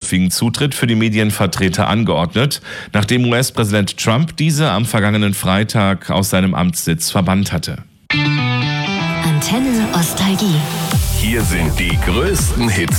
vorläufigen Zutritt für die Medienvertreter angeordnet, nachdem US-Präsident Trump diese am vergangenen Freitag aus seinem Amtssitz verbannt hatte. Antenne Nostalgie. Hier sind die größten Hits